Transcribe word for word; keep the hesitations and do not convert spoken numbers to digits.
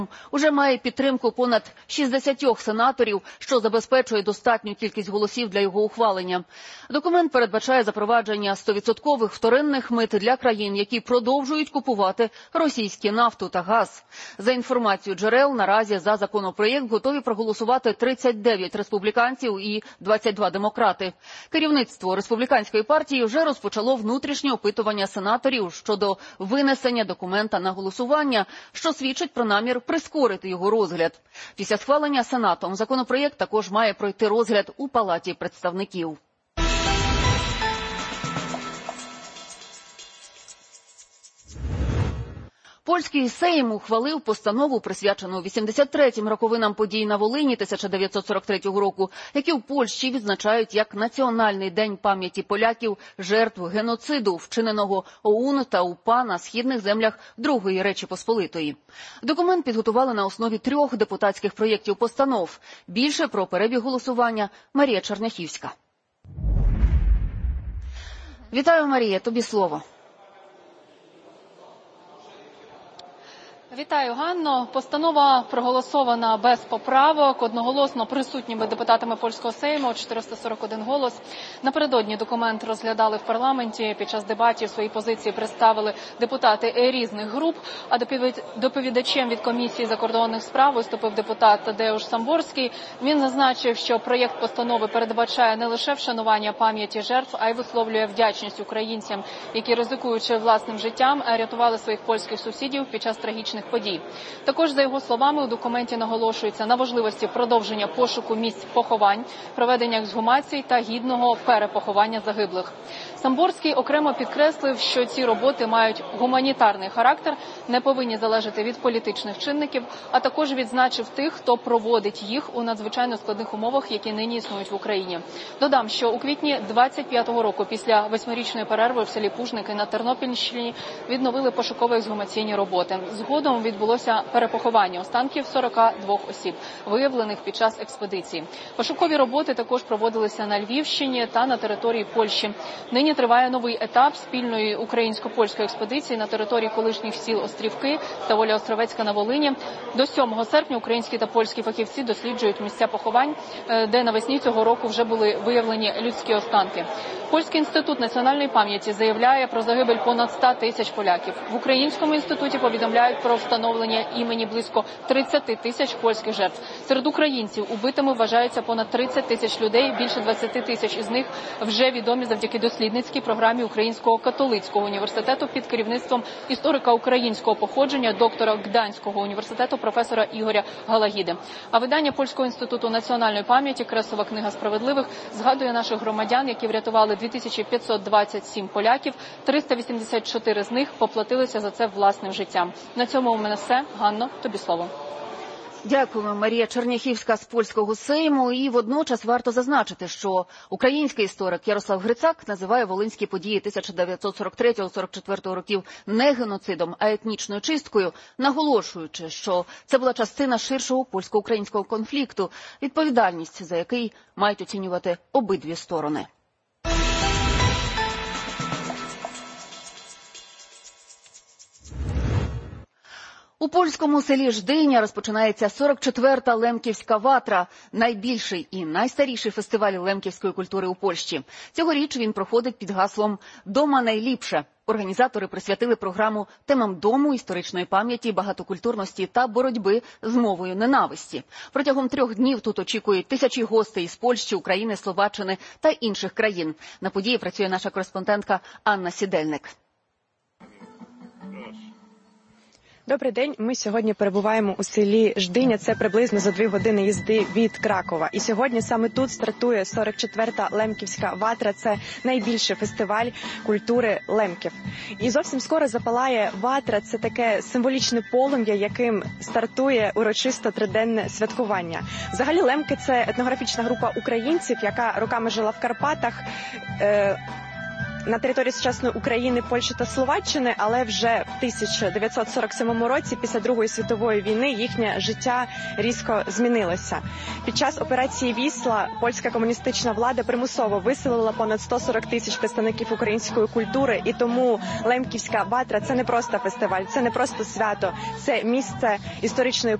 уже має підтримку понад шістдесят сенаторів, що забезпечує достатню кількість голосів для його ухвалення. Документ передбачає запровадження сто відсотків вторинних мит для країн, які продовжують купувати російську нафту та газ. За інформацією джерел, наразі за законопроєкт готові проголосувати тридцять дев'ять республіканців і двадцять два демократи. Керівництво республіканської партії вже розпочало внутрішнє опитування сенаторів щодо винесення документа на голосування, що свідчить про намір прискорити його розгляд. Після схвалення Сенатом законопроєкт також має пройти розгляд у Палаті представників. Польський Сейм ухвалив постанову, присвячену вісімдесят третім роковинам подій на Волині тисяча дев'ятсот сорок третього року, які в Польщі відзначають як Національний день пам'яті поляків, жертв геноциду, вчиненого ОУН та УПА на східних землях Другої Речі Посполитої. Документ підготували на основі трьох депутатських проєктів постанов. Більше про перебіг голосування Марія Черняхівська. Вітаю, Марія, тобі слово. Вітаю, Ганно. Постанова проголосована без поправок, одноголосно присутніми депутатами польського Сейму, чотириста сорок один голос. Напередодні документ розглядали в парламенті. Під час дебатів свої позиції представили депутати різних груп, а доповідачем від Комісії закордонних справ виступив депутат Тадеуш Самборський. Він зазначив, що проєкт постанови передбачає не лише вшанування пам'яті жертв, а й висловлює вдячність українцям, які, ризикуючи власним життям, рятували своїх польських сусідів під час трагічних подій. Також, за його словами, у документі наголошується на важливості продовження пошуку місць поховань, проведення ексгумацій та гідного перепоховання загиблих. Самборський окремо підкреслив, що ці роботи мають гуманітарний характер, не повинні залежати від політичних чинників, а також відзначив тих, хто проводить їх у надзвичайно складних умовах, які нині існують в Україні. Додам, що у квітні двадцять п'ятого року, після восьмирічної перерви в селі Пужники на Тернопільщині, відновили пошуково-ексгумаційні роботи. Згодом відбулося перепоховання останків сорока двох осіб, виявлених під час експедиції. Пошукові роботи також проводилися на Львівщині та на території Польщі. Нині триває новий етап спільної українсько-польської експедиції на території колишніх сіл Острівки та Воля-Островецька на Волині. До сьомого серпня українські та польські фахівці досліджують місця поховань, де навесні цього року вже були виявлені людські останки. Польський інститут національної пам'яті заявляє про загибель понад ста тисяч поляків. В Українському інституті повідомляють про встановлення імені близько тридцяти тисяч польських жертв. Серед українців убитими вважаються понад тридцять тисяч людей, більше двадцяти тисяч із них вже відомі завдяки дослідницькій програмі Українського католицького університету під керівництвом історика українського походження, доктора Гданського університету професора Ігоря Галагіди. А видання Польського інституту національної пам'яті «Кресова книга справедливих» згадує наших громадян, які врятували дві тисячі п'ятсот двадцять сім поляків, триста вісімдесят чотири з них поплатилися за це власним життям. На цьому у мене все. Ганно, тобі слово. Дякуємо, Марія Черняхівська з польського Сейму. І водночас варто зазначити, що український історик Ярослав Грицак називає волинські події тисяча дев'ятсот сорок третього — сорок четвертого років не геноцидом, а етнічною чисткою, наголошуючи, що це була частина ширшого польсько-українського конфлікту, відповідальність за який мають оцінювати обидві сторони. У польському селі Ждиня розпочинається сорок четверта Лемківська ватра – найбільший і найстаріший фестиваль лемківської культури у Польщі. Цьогоріч він проходить під гаслом «Дома найліпше». Організатори присвятили програму темам дому, історичної пам'яті, багатокультурності та боротьби з мовою ненависті. Протягом трьох днів тут очікують тисячі гостей із Польщі, України, Словаччини та інших країн. На події працює наша кореспондентка Анна Сідельник. Добрий день. Ми сьогодні перебуваємо у селі Ждиня. Це приблизно за дві години їзди від Кракова. І сьогодні саме тут стартує сорок четверта Лемківська ватра. Це найбільший фестиваль культури лемків. І зовсім скоро запалає ватра. Це таке символічне полум'я, яким стартує урочисто триденне святкування. Взагалі лемки – це етнографічна група українців, яка роками жила в Карпатах, е на території сучасної України, Польщі та Словаччини, але вже в тисяча дев'ятсот сорок сьомому році, після Другої світової війни, їхнє життя різко змінилося. Під час операції «Вісла» польська комуністична влада примусово виселила понад сто сорок тисяч представників української культури, і тому Лемківська ватра – це не просто фестиваль, це не просто свято, це місце історичної